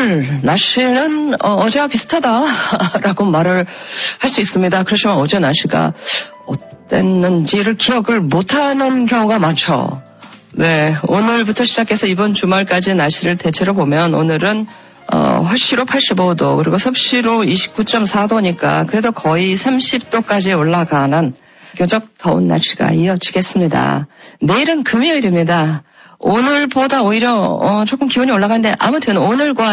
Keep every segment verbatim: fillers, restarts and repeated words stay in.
오늘 날씨는 어, 어제와 비슷하다라고 말을 할 수 있습니다. 그렇지만 어제 날씨가 어땠는지를 기억을 못하는 경우가 많죠. 네, 오늘부터 시작해서 이번 주말까지 날씨를 대체로 보면 오늘은 어, 화씨로 팔십오 도 그리고 섭씨로 이십구 점 사 도니까 그래도 거의 삼십 도까지 올라가는 비교적 더운 날씨가 이어지겠습니다. 내일은 금요일입니다. 오늘보다 오히려 어, 조금 기온이 올라가는데 아무튼 오늘과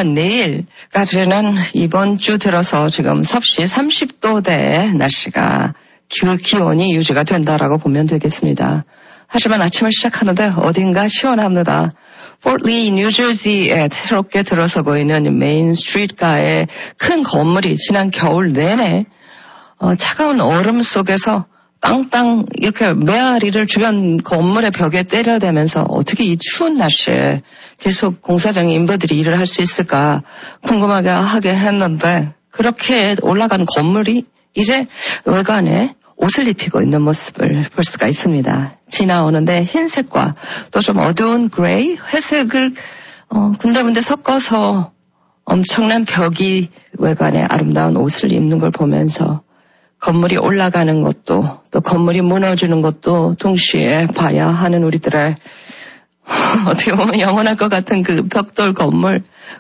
내일까지는 이번 주 들어서 지금 섭씨 삼십 도대 날씨가 그 기온이 유지가 된다라고 보면 되겠습니다. 하지만 아침을 시작하는데 어딘가 시원합니다. 포트리, 뉴저지에 새롭게 들어서고 있는 메인 스트리트가에 큰 건물이 지난 겨울 내내 어, 차가운 얼음 속에서 땅땅 이렇게 메아리를 주변 건물의 벽에 때려대면서 어떻게 이 추운 날씨에 계속 공사장 인부들이 일을 할 수 있을까 궁금하게 하게 했는데 그렇게 올라간 건물이 이제 외관에 옷을 입히고 있는 모습을 볼 수가 있습니다. 지나오는데 흰색과 또 좀 어두운 그레이, 회색을 어, 군데군데 섞어서 엄청난 벽이 외관에 아름다운 옷을 입는 걸 보면서 건물이 올라가는 것도 또 건물이 무너지는 것도 동시에 봐야 하는 우리들의 어떻게 보면 영원할 것 같은 그 벽돌 건물,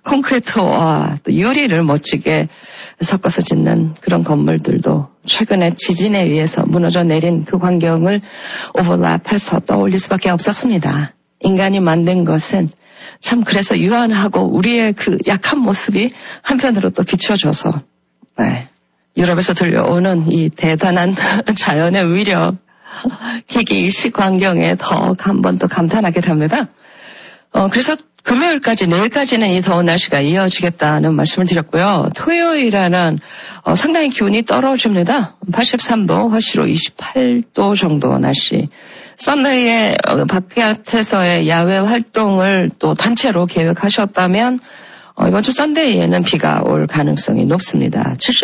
콘크리트와 또 유리를 멋지게 섞어서 짓는 그런 건물들도 최근에 지진에 의해서 무너져 내린 그 광경을 오버랩해서 떠올릴 수밖에 없었습니다. 인간이 만든 것은 참 그래서 유한하고 우리의 그 약한 모습이 한편으로 또 비춰줘서 네. 유럽에서 들려오는 이 대단한 자연의 위력, 희귀일시 광경에 더 한 번 더 감탄하게 됩니다. 어, 그래서 금요일까지, 내일까지는 이 더운 날씨가 이어지겠다는 말씀을 드렸고요. 토요일에는 어, 상당히 기온이 떨어집니다. 팔십삼 도, 화씨로 이십팔 도 정도 날씨. 썬데이에 어, 바깥에서의 야외 활동을 또 단체로 계획하셨다면 어, 이번 주 썬데이에는 비가 올 가능성이 높습니다. 칠십